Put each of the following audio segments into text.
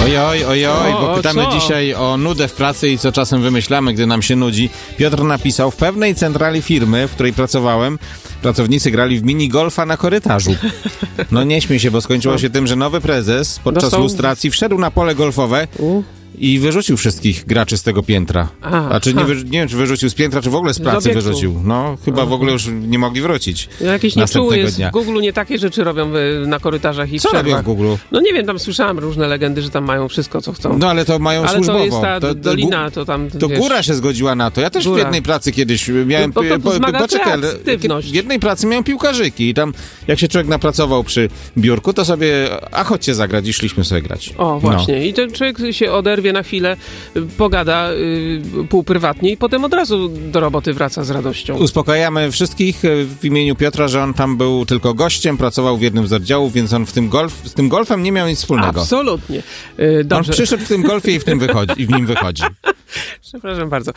Ojoj, bo pytamy dzisiaj o nudę w pracy i co czasem wymyślamy, gdy nam się nudzi. Piotr napisał: w pewnej centrali firmy, w której pracowałem, pracownicy grali w minigolfa na korytarzu. No nie śmiej się, bo skończyło się tym, że nowy prezes podczas lustracji wszedł na pole golfowe i wyrzucił wszystkich graczy z tego piętra. Nie wiem, czy wyrzucił z piętra, czy w ogóle z pracy wyrzucił. No, chyba w ogóle już nie mogli wrócić. Jakiś nieczuły jest dnia. W Google nie takie rzeczy robią na korytarzach i w przerwach. Co robią w Google? No nie wiem, tam słyszałem różne legendy, że tam mają wszystko, co chcą. No ale to mają służbowo. Ale to jest ta dolina, to tam, to wiesz, góra się zgodziła na to. Ja też w jednej pracy kiedyś miałem... W jednej pracy miałem piłkarzyki i tam, jak się człowiek napracował przy biurku, to sobie, chodźcie zagrać i szliśmy sobie grać. O, właśnie. I ten człowiek się oderwie na chwilę, pogada półprywatnie i potem od razu do roboty wraca z radością. Uspokajamy wszystkich w imieniu Piotra, że on tam był tylko gościem, pracował w jednym z oddziałów, więc on z tym golfem nie miał nic wspólnego. Absolutnie. Dobrze. On przyszedł w tym golfie i w nim wychodzi. Przepraszam bardzo,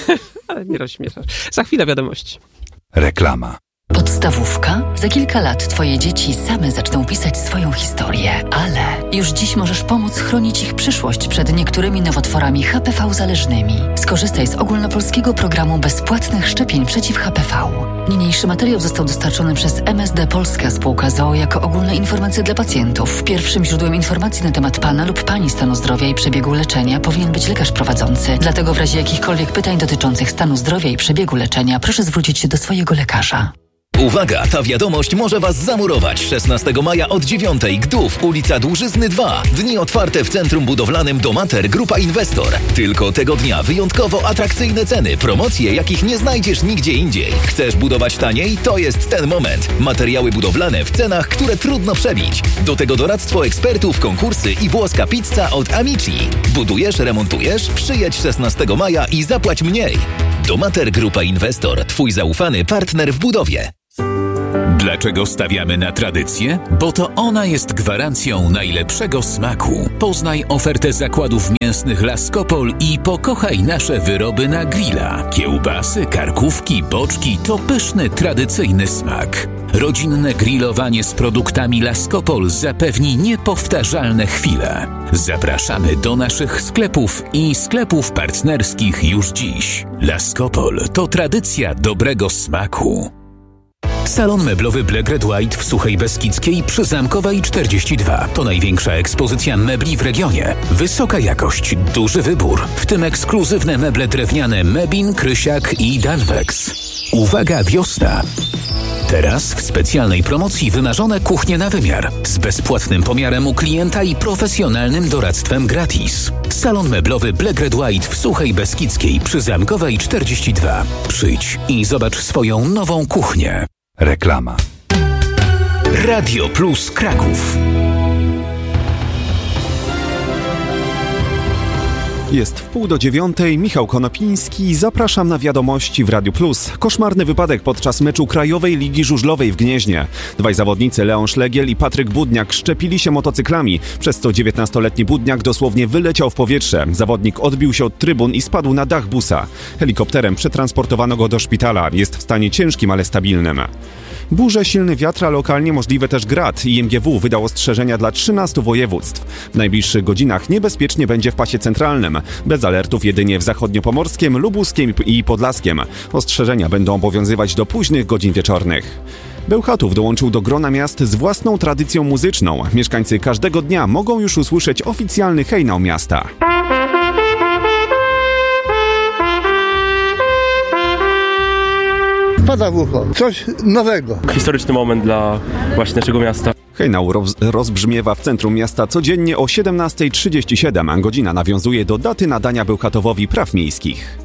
ale mnie rozśmieszasz. Za chwilę wiadomości. Reklama. Podstawówka? Za kilka lat twoje dzieci same zaczną pisać swoją historię, ale już dziś możesz pomóc chronić ich przyszłość przed niektórymi nowotworami HPV zależnymi. Skorzystaj z ogólnopolskiego programu bezpłatnych szczepień przeciw HPV. Niniejszy materiał został dostarczony przez MSD Polska Spółka z o.o. jako ogólne informacje dla pacjentów. Pierwszym źródłem informacji na temat pana lub pani stanu zdrowia i przebiegu leczenia powinien być lekarz prowadzący. Dlatego w razie jakichkolwiek pytań dotyczących stanu zdrowia i przebiegu leczenia proszę zwrócić się do swojego lekarza. Uwaga, ta wiadomość może Was zamurować. 16 maja od 9 Gdów, ulica Dłużyzny 2. Dni otwarte w Centrum Budowlanym Domater Grupa Inwestor. Tylko tego dnia wyjątkowo atrakcyjne ceny, promocje, jakich nie znajdziesz nigdzie indziej. Chcesz budować taniej? To jest ten moment. Materiały budowlane w cenach, które trudno przebić. Do tego doradztwo ekspertów, konkursy i włoska pizza od Amici. Budujesz, remontujesz? Przyjedź 16 maja i zapłać mniej. Domater Grupa Inwestor. Twój zaufany partner w budowie. Dlaczego stawiamy na tradycję? Bo to ona jest gwarancją najlepszego smaku. Poznaj ofertę zakładów mięsnych Laskopol i pokochaj nasze wyroby na grilla. Kiełbasy, karkówki, boczki to pyszny, tradycyjny smak. Rodzinne grillowanie z produktami Laskopol zapewni niepowtarzalne chwile. Zapraszamy do naszych sklepów i sklepów partnerskich już dziś. Laskopol to tradycja dobrego smaku. Salon meblowy Black Red White w Suchej Beskidzkiej przy Zamkowej 42. To największa ekspozycja mebli w regionie. Wysoka jakość, duży wybór, w tym ekskluzywne meble drewniane Mebin, Krysiak i Danwex. Uwaga, wiosna! Teraz w specjalnej promocji wymarzone kuchnie na wymiar z bezpłatnym pomiarem u klienta i profesjonalnym doradztwem gratis. Salon meblowy Black Red White w Suchej Beskidzkiej przy Zamkowej 42. Przyjdź i zobacz swoją nową kuchnię. Reklama. Radio Plus Kraków. Jest 8:30, Michał Konopiński, zapraszam na wiadomości w Radiu Plus. Koszmarny wypadek podczas meczu Krajowej Ligi Żużlowej w Gnieźnie. Dwaj zawodnicy, Leon Szlegiel i Patryk Budniak, szczepili się motocyklami, przez co 19-letni Budniak dosłownie wyleciał w powietrze. Zawodnik odbił się od trybun i spadł na dach busa. Helikopterem przetransportowano go do szpitala. Jest w stanie ciężkim, ale stabilnym. Burze, silny wiatr, a lokalnie możliwe też grad. IMGW wydał ostrzeżenia dla 13 województw. W najbliższych godzinach niebezpiecznie będzie w pasie centralnym. Bez alertów jedynie w zachodniopomorskim, lubuskim i podlaskiem. Ostrzeżenia będą obowiązywać do późnych godzin wieczornych. Bełchatów dołączył do grona miast z własną tradycją muzyczną. Mieszkańcy każdego dnia mogą już usłyszeć oficjalny hejnał miasta. Pada w ucho. Coś nowego. Historyczny moment dla właśnie naszego miasta. Hejnał rozbrzmiewa w centrum miasta codziennie o 17:37. Godzina nawiązuje do daty nadania Bełchatowowi praw miejskich.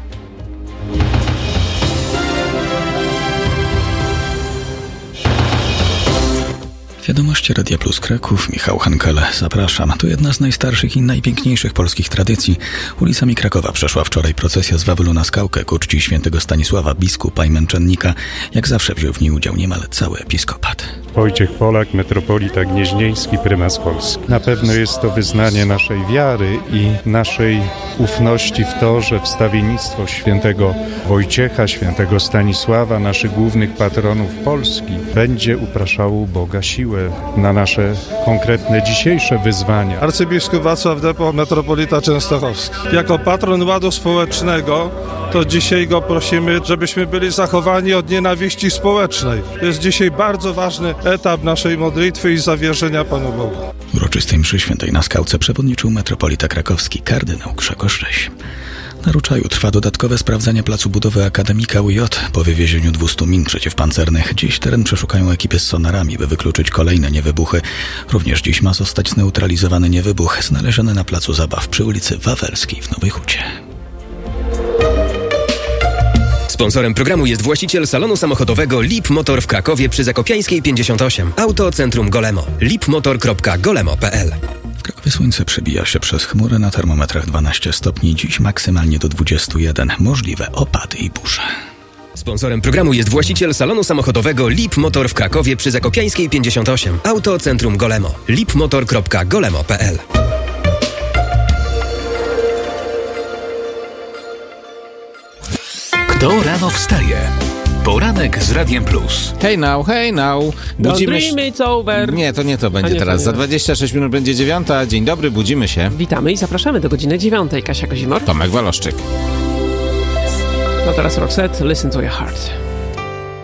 Wiadomości Radia Plus Kraków, Michał Hankel. Zapraszam. To jedna z najstarszych i najpiękniejszych polskich tradycji. Ulicami Krakowa przeszła wczoraj procesja z Wawelu na Skałkę ku czci świętego Stanisława, biskupa i męczennika. Jak zawsze wziął w niej udział niemal cały episkopat. Wojciech Polak, metropolita gnieźnieński, prymas Polski. Na pewno jest to wyznanie naszej wiary i naszej ufności w to, że wstawiennictwo świętego Wojciecha, świętego Stanisława, naszych głównych patronów Polski, będzie upraszało u Boga siłę. odległe na nasze konkretne dzisiejsze wyzwania. Arcybiskup Wacław Depo, metropolita częstochowski. Jako patron ładu społecznego, to dzisiaj go prosimy, żebyśmy byli zachowani od nienawiści społecznej. To jest dzisiaj bardzo ważny etap naszej modlitwy i zawierzenia Panu Bogu. Uroczystej mszy świętej na Skałce przewodniczył metropolita krakowski kardynał Grzegorz Ryś. Na Ruczaju trwa dodatkowe sprawdzanie placu budowy Akademika UJ po wywiezieniu 200 min przeciwpancernych. Dziś teren przeszukają ekipy z sonarami, by wykluczyć kolejne niewybuchy. Również dziś ma zostać zneutralizowany niewybuch znaleziony na placu zabaw przy ulicy Wawelskiej w Nowej Hucie. Sponsorem programu jest właściciel salonu samochodowego Lip Motor w Krakowie przy Zakopiańskiej 58. Auto Centrum Golemo. lipmotor.golemo.pl. W Krakowie słońce przebija się przez chmury, na termometrach 12 stopni, dziś maksymalnie do 21. Możliwe opady i burze. Sponsorem programu jest właściciel salonu samochodowego Lip Motor w Krakowie przy Zakopiańskiej 58. Auto Centrum Golemo. lipmotor.golemo.pl. Kto rano wstaje? Poranek z Radiem Plus. Hej now. Budzimy się. It's over. Nie, to nie to będzie teraz. Za 26 minut będzie 9. Dzień dobry, budzimy się. Witamy i zapraszamy do godziny 9. Kasia Kozimor. Tomek Waloszczyk. No teraz Roxette, Listen to Your Heart.